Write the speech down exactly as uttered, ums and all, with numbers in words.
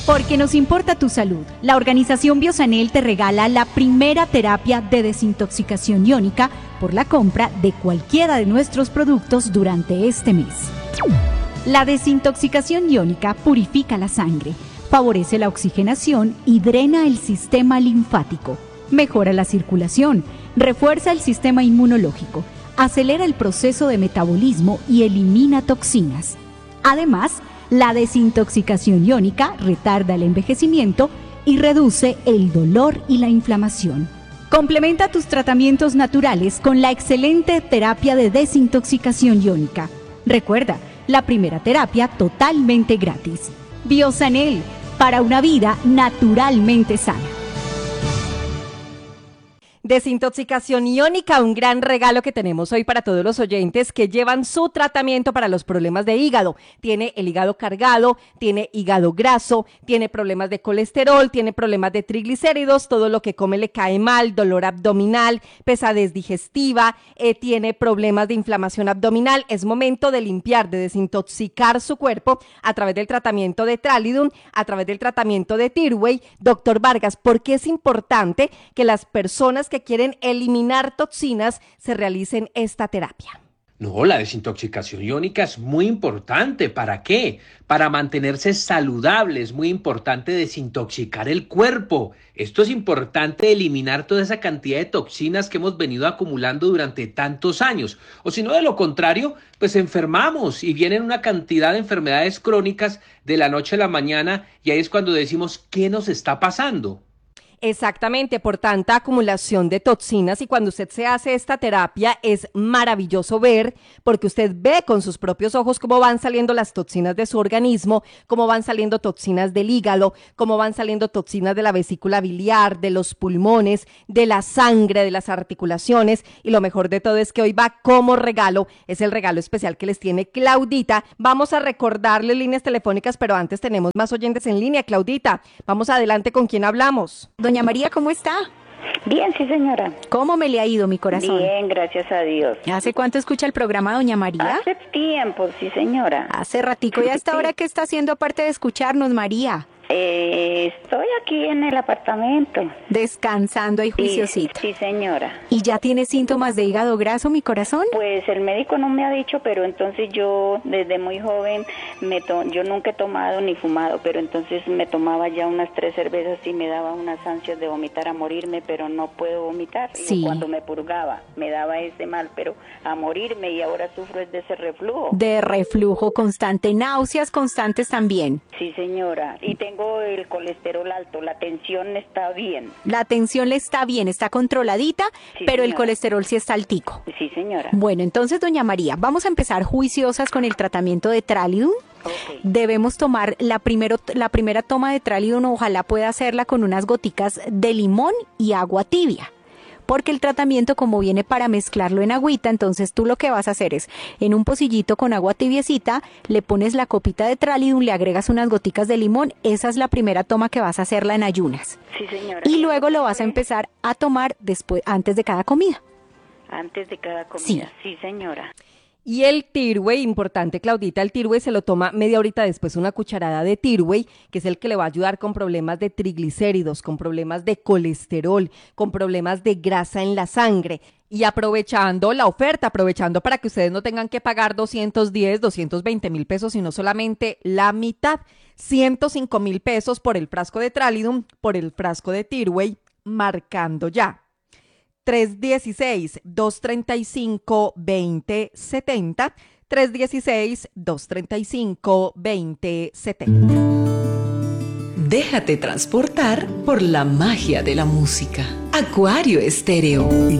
Porque nos importa tu salud, la organización Biosanel te regala la primera terapia de desintoxicación iónica por la compra de cualquiera de nuestros productos durante este mes. La desintoxicación iónica purifica la sangre, favorece la oxigenación y drena el sistema linfático, mejora la circulación, refuerza el sistema inmunológico, acelera el proceso de metabolismo y elimina toxinas. Además, la desintoxicación iónica retarda el envejecimiento y reduce el dolor y la inflamación. Complementa tus tratamientos naturales con la excelente terapia de desintoxicación iónica. Recuerda, la primera terapia totalmente gratis. Biosanel, para una vida naturalmente sana. Desintoxicación iónica, un gran regalo que tenemos hoy para todos los oyentes que llevan su tratamiento para los problemas de hígado. Tiene el hígado cargado, tiene hígado graso, tiene problemas de colesterol, tiene problemas de triglicéridos, todo lo que come le cae mal, dolor abdominal, pesadez digestiva, eh, tiene problemas de inflamación abdominal. Es momento de limpiar, de desintoxicar su cuerpo a través del tratamiento de Tralidum, a través del tratamiento de Tirway. Doctor Vargas, ¿por qué es importante que las personas que que quieren eliminar toxinas se realicen esta terapia? No, la desintoxicación iónica es muy importante. ¿Para qué? Para mantenerse saludable. Es muy importante desintoxicar el cuerpo. Esto es importante, eliminar toda esa cantidad de toxinas que hemos venido acumulando durante tantos años. O si no, de lo contrario, pues enfermamos y vienen una cantidad de enfermedades crónicas de la noche a la mañana y ahí es cuando decimos, ¿qué nos está pasando? Exactamente, por tanta acumulación de toxinas, y cuando usted se hace esta terapia es maravilloso ver, porque usted ve con sus propios ojos cómo van saliendo las toxinas de su organismo, cómo van saliendo toxinas del hígado, cómo van saliendo toxinas de la vesícula biliar, de los pulmones, de la sangre, de las articulaciones, y lo mejor de todo es que hoy va como regalo, es el regalo especial que les tiene Claudita. Vamos a recordarles líneas telefónicas, pero antes tenemos más oyentes en línea. Claudita, vamos adelante, ¿con quién hablamos? Doña María, ¿cómo está? Bien, sí, señora. ¿Cómo me le ha ido, mi corazón? Bien, gracias a Dios. ¿Hace cuánto escucha el programa, doña María? Hace tiempo, sí, señora. Hace ratico. ¿Y hasta ahora qué está haciendo aparte de escucharnos, María? Eh, estoy aquí en el apartamento. Descansando ahí juiciosito. Sí, sí, señora. ¿Y ya tiene síntomas de hígado graso, mi corazón? Pues el médico no me ha dicho, pero entonces yo desde muy joven, me to- yo nunca he tomado ni fumado, pero entonces me tomaba ya unas tres cervezas y me daba unas ansias de vomitar a morirme, pero no puedo vomitar. Sí. Y cuando me purgaba, me daba ese mal, pero a morirme, y ahora sufro es de ese reflujo. De reflujo constante, náuseas constantes también. Sí, señora. Y tengo Tengo el colesterol alto, la tensión está bien. La tensión le está bien, está controladita, Sí, pero el señora. colesterol sí está altico. Sí, señora. Bueno, entonces, doña María, vamos a empezar juiciosas con el tratamiento de Tralidum. Okay. Debemos tomar la, primero, la primera toma de Tralidum, ojalá pueda hacerla con unas goticas de limón y agua tibia. Porque el tratamiento, como viene para mezclarlo en agüita, entonces tú lo que vas a hacer es, en un pocillito con agua tibiecita, le pones la copita de Tralidum, le agregas unas goticas de limón, esa es la primera toma que vas a hacerla en ayunas. Sí, señora. Y luego lo vas a empezar a tomar después, antes de cada comida. Antes de cada comida. Sí. Sí, señora. Y el Tirway, importante, Claudita, el Tirway se lo toma media horita después, una cucharada de Tirway, que es el que le va a ayudar con problemas de triglicéridos, con problemas de colesterol, con problemas de grasa en la sangre. Y aprovechando la oferta, aprovechando para que ustedes no tengan que pagar doscientos diez, doscientos veinte mil pesos, sino solamente la mitad, ciento cinco mil pesos por el frasco de Tralidum, por el frasco de Tirway, marcando ya. tres uno seis, dos tres cinco, dos cero siete cero, tres uno seis, dos tres cinco, dos cero siete cero. Déjate transportar por la magia de la música. Acuario Estéreo.